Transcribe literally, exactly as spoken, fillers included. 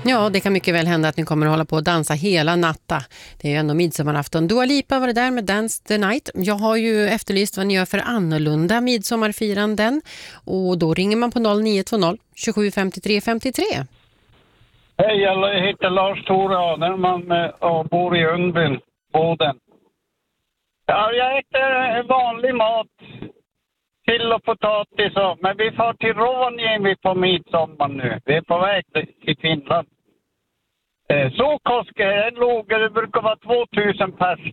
Ja, det kan mycket väl hända att ni kommer att hålla på och dansa hela natta. Det är ju ändå midsommarafton. Dua Lipa var det där med Dance the Night. Jag har ju efterlyst vad ni gör för annorlunda midsommarfiranden. Och då ringer man på noll nio två noll tjugosju femtiotre femtiotre. Hej, jag heter Lars Tore Aderman och bor i Undbyn, Boden. Ja, jag äter vanlig mat. Sill och potatis och, men vi får till Rovaniemi på midsommar nu. Vi är på väg till Finland. Eh, så Koske, en låg, det brukar vara tvåtusen pers